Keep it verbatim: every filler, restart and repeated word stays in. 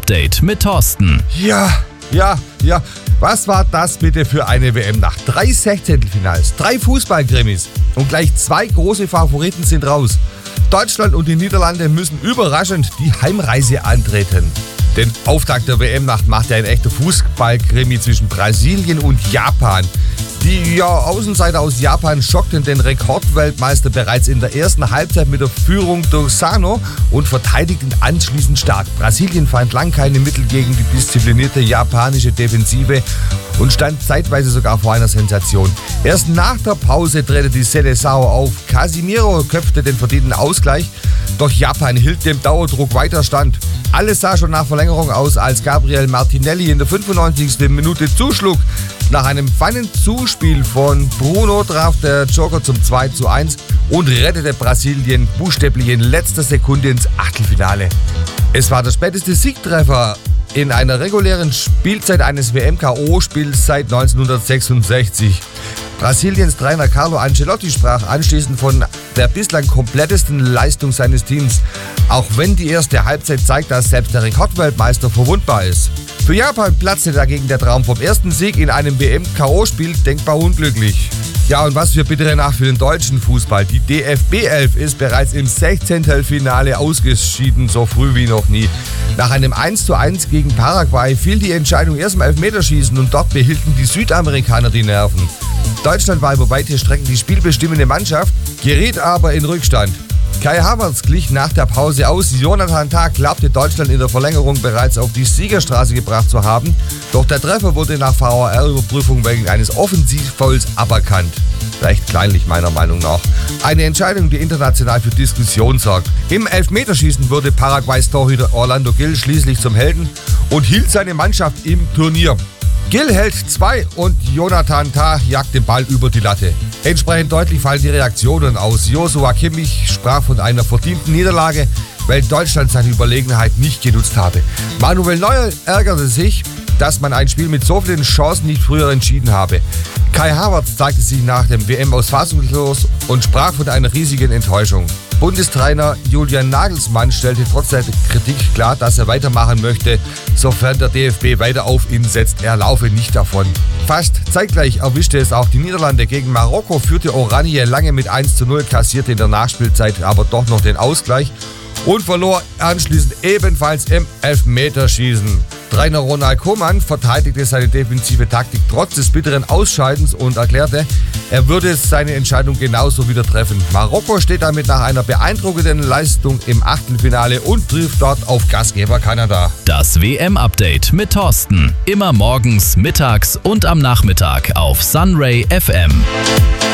Update mit Thorsten. Ja, ja, ja. Was war das bitte für eine W M-Nacht? Drei Sechzehntelfinals, drei Fußballkrimis und gleich zwei große Favoriten sind raus. Deutschland und die Niederlande müssen überraschend die Heimreise antreten. Den Auftakt der W M-Nacht macht ja ein echter Fußballkrimi zwischen Brasilien und Japan. Die ja, Außenseiter aus Japan schockten den Rekordweltmeister bereits in der ersten Halbzeit mit der Führung durch Sano und verteidigten anschließend stark. Brasilien fand lang keine Mittel gegen die disziplinierte japanische Defensive und stand zeitweise sogar vor einer Sensation. Erst nach der Pause drehte die Seleção auf. Casemiro köpfte den verdienten Ausgleich, doch Japan hielt dem Dauerdruck weiter stand. Alles sah schon nach Verlängerung aus, als Gabriel Martinelli in der fünfundneunzigsten Minute zuschlug. Nach einem feinen Zuspiel von Bruno traf der Joker zum zwei zu eins und rettete Brasilien buchstäblich in letzter Sekunde ins Achtelfinale. Es war der späteste Siegtreffer in einer regulären Spielzeit eines W M-K O-Spiels seit neunzehnhundertsechsundsechzig. Brasiliens Trainer Carlo Ancelotti sprach anschließend von der bislang komplettesten Leistung seines Teams, auch wenn die erste Halbzeit zeigt, dass selbst der Rekordweltmeister verwundbar ist. Für Japan platzte dagegen der Traum vom ersten Sieg in einem W M-K O-Spiel denkbar unglücklich. Ja, und was für bittere Nacht für den deutschen Fußball. Die D F B elf ist bereits im Sechzehntelfinale ausgeschieden, so früh wie noch nie. Nach einem eins zu eins gegen Paraguay fiel die Entscheidung erst im Elfmeterschießen und dort behielten die Südamerikaner die Nerven. Deutschland war über weite Strecken die spielbestimmende Mannschaft, geriet aber in Rückstand. Kai Havertz glich nach der Pause aus. Jonathan Tah glaubte Deutschland in der Verlängerung bereits auf die Siegerstraße gebracht zu haben. Doch der Treffer wurde nach V A R-Überprüfung wegen eines Offensivfouls aberkannt. Recht kleinlich meiner Meinung nach. Eine Entscheidung, die international für Diskussion sorgt. Im Elfmeterschießen wurde Paraguays Torhüter Orlando Gil schließlich zum Helden und hielt seine Mannschaft im Turnier. Gil hält zwei und Jonathan Tah jagt den Ball über die Latte. Entsprechend deutlich fallen die Reaktionen aus. Joshua Kimmich sprach von einer verdienten Niederlage, weil Deutschland seine Überlegenheit nicht genutzt habe. Manuel Neuer ärgerte sich, dass man ein Spiel mit so vielen Chancen nicht früher entschieden habe. Kai Havertz zeigte sich nach dem W M aus fassungslos und sprach von einer riesigen Enttäuschung. Bundestrainer Julian Nagelsmann stellte trotz der Kritik klar, dass er weitermachen möchte, sofern der D F B weiter auf ihn setzt. Er laufe nicht davon. Fast zeitgleich erwischte es auch die Niederlande. Gegen Marokko führte Oranje lange mit eins zu null, kassierte in der Nachspielzeit aber doch noch den Ausgleich und verlor anschließend ebenfalls im Elfmeterschießen. Trainer Ronald Koeman verteidigte seine defensive Taktik trotz des bitteren Ausscheidens und erklärte, er würde seine Entscheidung genauso wieder treffen. Marokko steht damit nach einer beeindruckenden Leistung im Achtelfinale und trifft dort auf Gastgeber Kanada. Das W M-Update mit Thorsten. Immer morgens, mittags und am Nachmittag auf Sunray F M.